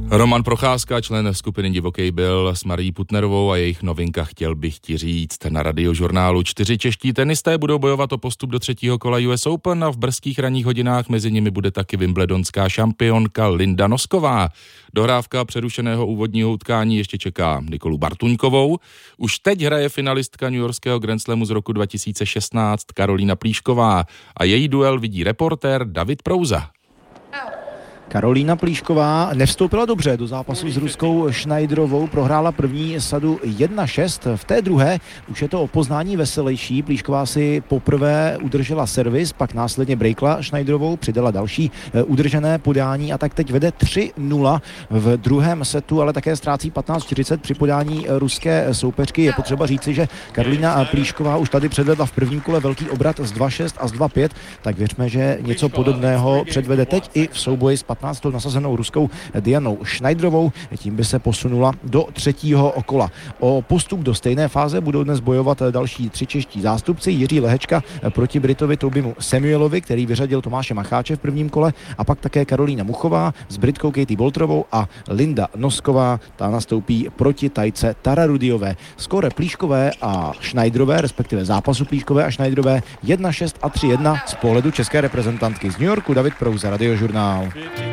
Roman Procházka, člen skupiny Divokej byl s Marií Putnerovou a jejich novinka Chtěl bych ti říct na Radiožurnálu. 4 čeští tenisté budou bojovat o postup do 3. kola US Open a v brzkých ranních hodinách mezi nimi bude taky wimbledonská šampionka Linda Nosková. Dohrávka přerušeného úvodního utkání ještě čeká Nikolu Bartuňkovou. Už teď hraje finalistka newyorského Grand Slamu z roku 2016 Karolína Plíšková a její duel vidí reportér David Prouza. Karolína Plíšková nevstoupila dobře do zápasu s ruskou Schneiderovou, prohrála první sadu 1-6, v té druhé už je to o poznání veselější. Plíšková si poprvé udržela servis, pak následně breakla Schneiderovou, přidala další udržené podání a tak teď vede 3-0 v druhém setu, ale také ztrácí 15-40 při podání ruské soupeřky. Je potřeba říci, že Karolína Plíšková už tady předvedla v prvním kole velký obrat z 2-6 a z 2-5, tak věřme, že něco podobného předvede teď i v souboji s 15 nasazenou ruskou Dianou Schneiderovou. Tím by se posunula do 3. kola. O postup do stejné fáze budou dnes bojovat další 3 čeští zástupci. Jiří Lehečka proti Britovi Toubimu Samuelovi, který vyřadil Tomáše Macháče v prvním kole, a pak také Karolína Muchová s Britkou Katie Bolterovou a Linda Nosková. Ta nastoupí proti Tajce Tararudiové. Skóre Plíškové a Schneiderové, respektive zápasu Plíškové a Schneiderové 1-6 a 3-1 z pohledu české reprezentantky. Z New Yorku David Prouza, Radiožurnál.